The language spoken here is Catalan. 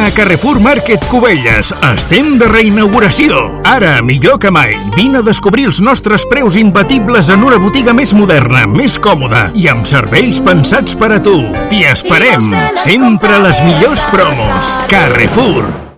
a Carrefour Market Cubelles. Estem de reinauguració. Ara, millor que mai, vine a descobrir els nostres preus imbatibles en una botiga més moderna, més còmoda i amb serveis pensats per a tu. T'hi esperem. Sempre les millors promos. Carrefour.